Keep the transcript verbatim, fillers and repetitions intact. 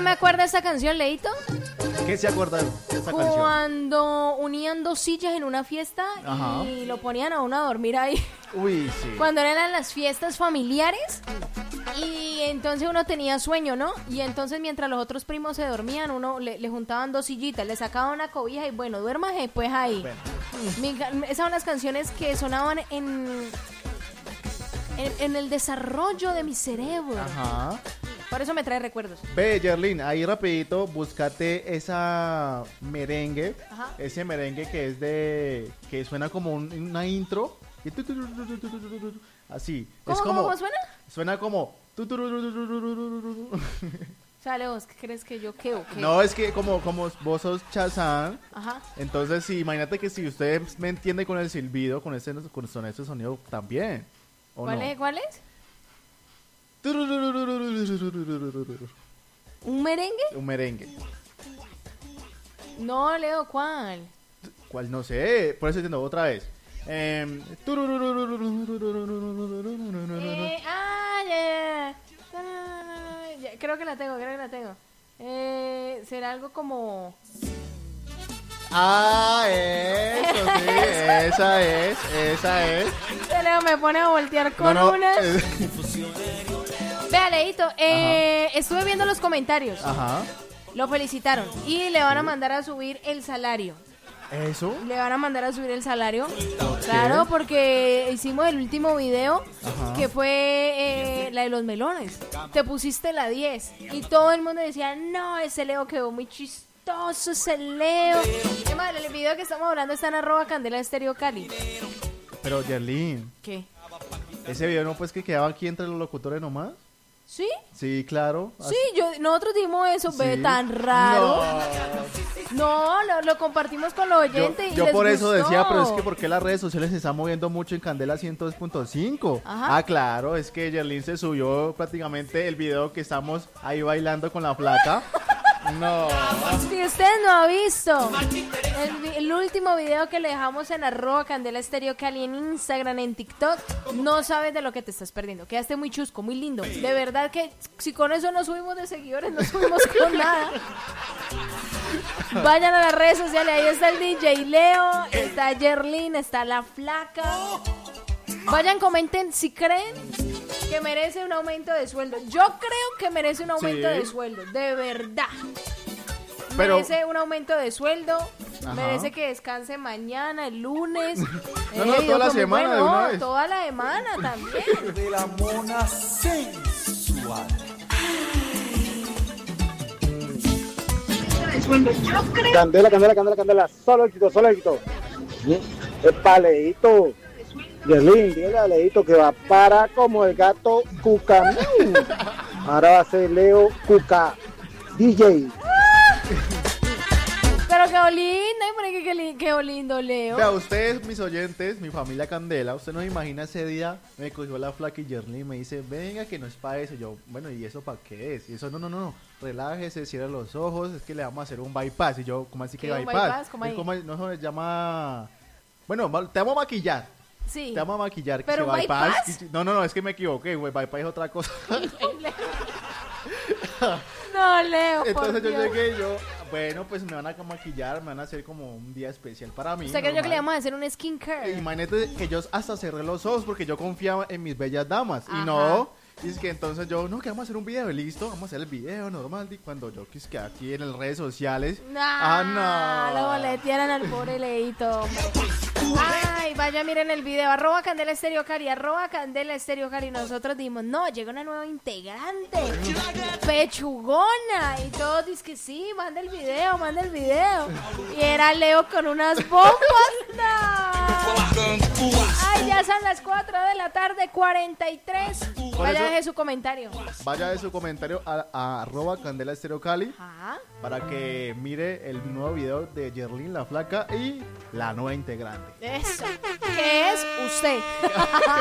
me acuerda esa canción, Leito? ¿Qué se acuerda de esa Cuando canción? Cuando unían dos sillas en una fiesta. Ajá. Y lo ponían a uno a dormir ahí. Uy, sí. Cuando eran las fiestas familiares. Y entonces uno tenía sueño, ¿no? Y entonces mientras los otros primos se dormían, uno le, le juntaban dos sillitas, le sacaban una cobija y bueno, duérmase pues ahí. Bueno. Mi, esas son las canciones que sonaban en, en, en el desarrollo de mi cerebro. Ajá. Por eso me trae recuerdos. Ve, Yerlin, ahí rapidito, búscate esa merengue. Ajá. Ese merengue que es de... que suena como un, una intro. Así. ¿Cómo, es como, ¿Cómo suena? Suena como... Sale vos, ¿qué crees que yo qué o qué? No, es que como, como vos sos Chazán. Ajá. Entonces, sí, imagínate que si usted me entiende con el silbido, con ese, con, con ese sonido también. ¿O ¿Cuál no? es? ¿Cuál es? ¿Un merengue? Un merengue. No, Leo, ¿cuál? ¿Cuál? No sé, por eso entiendo otra vez. Eh, eh, ah, yeah. ya, creo que la tengo, creo que la tengo. Eh, será algo como... Ah, eso, sí, esa es, esa es. Leo me pone a voltear con no, no. una... Vea, Leito, eh, estuve viendo los comentarios. Ajá. Lo felicitaron y le van a mandar a subir el salario. ¿Eso? Le van a mandar a subir el salario. Claro, porque hicimos el último video. Ajá. Que fue eh, la de los melones. Te pusiste la diez y todo el mundo decía, no, ese Leo quedó muy chistoso, ese Leo. Además, el video que estamos hablando está en arroba Candela Estéreo Cali. Pero, Yerlin, ¿qué? ¿Ese video no pues que quedaba aquí entre los locutores nomás? ¿Sí? Sí, claro. Sí, yo, nosotros dimos eso, ¿Sí? Ve, tan raro. No, no lo, lo compartimos con los oyentes yo, y Yo les por eso gustó. decía, pero es que porque las redes sociales se están moviendo mucho en Candela ciento dos punto cinco. Ah, claro, es que Yerlin se subió prácticamente el video que estamos ahí bailando con la flaca. No. Si usted no ha visto el, el último video que le dejamos en arroba Candela Estéreo Cali en Instagram, en TikTok, no sabes de lo que te estás perdiendo. Quedaste muy chusco, muy lindo. De verdad que si con eso no subimos de seguidores, no subimos con nada. Vayan a las redes sociales, ahí está el D J Leo, está Yerlin, está la flaca. Vayan, comenten si creen que merece un aumento de sueldo. Yo creo que merece un aumento sí. de sueldo, de verdad. Pero... merece un aumento de sueldo. Ajá. Merece que descanse mañana, el lunes. no, eh, no, toda la semana bueno, de una vez. Toda la semana también. De la mona sensual. Candela, candela, candela, candela. Solo éxito, solo éxito. El paleito. Yerlin, dile a Leito que va para como el gato Cuca. Ahora va a ser Leo Cuca D J. Pero qué lindo, qué, qué, qué lindo, Leo. Vea, ustedes, mis oyentes, mi familia Candela, usted no se imagina ese día, me cogió la flaca y Yerlin me dice, venga que no es para eso. Yo, bueno, ¿y eso para qué es? Y eso, no, no, no, relájese, cierre los ojos, es que le vamos a hacer un bypass. Y yo, ¿cómo así que bypass? bypass? ¿Cómo es como, no se llama, bueno, te vamos a maquillar. Sí. Te vamos a maquillar. ¿Pero que bypass? bypass? No, no, no, es que me equivoqué, güey, bypass es otra cosa. No, Leo. Entonces yo Dios. llegué y yo, bueno, pues me van a maquillar, me van a hacer como un día especial para mí. O sea, que yo que le vamos a hacer un skincare. Imagínate que yo hasta cerré los ojos porque yo confiaba en mis bellas damas. Ajá. Y no, y es que entonces yo, no, que vamos a hacer un video, listo, vamos a hacer el video normal. Y cuando yo quis que aquí en las redes sociales, no, ah, no. Lo boletearon al pobre Leito, hombre. Ay, vaya, miren el video, arroba Candela Estéreo Cali, arroba Candela Estéreo Cali. Nosotros dimos, no, llega una nueva integrante, pechugona. Y todos dicen que sí, manda el video, manda el video. Y era Leo con unas bombas. No. Ay, ya son las cuatro de la tarde, cuarenta y tres. Vaya, eso, deje su comentario. Vaya de su comentario a, a arroba Candela Estéreo Cali. Ajá. Para que mire el nuevo video de Yerlin la flaca y la nueva integrante. Eso, que es usted.